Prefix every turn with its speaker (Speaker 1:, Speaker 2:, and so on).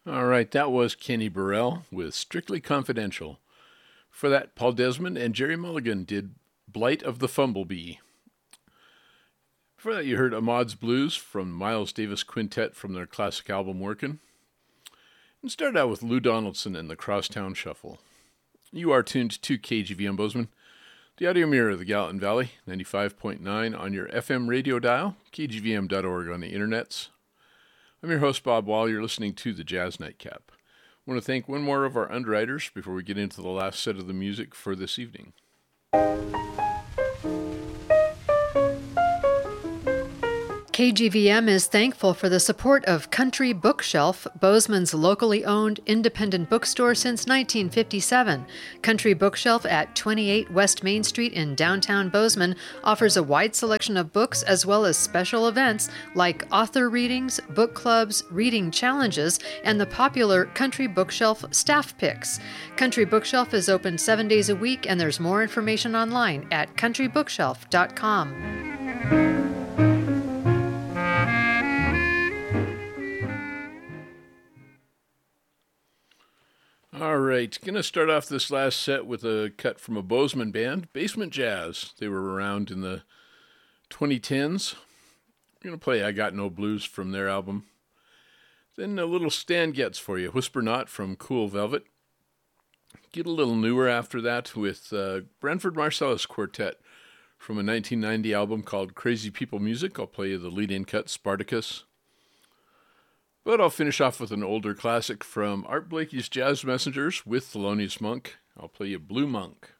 Speaker 1: All right, that was Kenny Burrell with Strictly Confidential. For that, Paul Desmond and Jerry Mulligan did Blight of the Fumblebee. Before that, you heard Ahmad's Blues from Miles Davis Quintet from their classic album Workin'. And started out with Lou Donaldson and the Crosstown Shuffle. You are tuned to KGVM Bozeman, the audio mirror of the Gallatin Valley, 95.9 on your FM radio dial, kgvm.org on the internets. I'm your host, Bob Wall. You're listening to the Jazz Nightcap. I want to thank one more of our underwriters before we get into the last set of the music for this evening.
Speaker 2: KGVM is thankful for the support of Country Bookshelf, Bozeman's locally owned independent bookstore since 1957. Country Bookshelf at 28 West Main Street in downtown Bozeman offers a wide selection of books as well as special events like author readings, book clubs, reading challenges, and the popular Country Bookshelf staff picks. Country Bookshelf is open 7 days a week, and there's more information online at countrybookshelf.com.
Speaker 1: All right, going to start off this last set with a cut from a Bozeman band, Basement Jazz. They were around in the 2010s. We're going to play I Got No Blues from their album. Then a little Stan Getz for you, Whisper Not from Cool Velvet. Get a little newer after that with Branford Marsalis Quartet from a 1990 album called Crazy People Music. I'll play you the lead-in cut, Spartacus. But I'll finish off with an older classic from Art Blakey's Jazz Messengers with Thelonious Monk. I'll play you Blue Monk.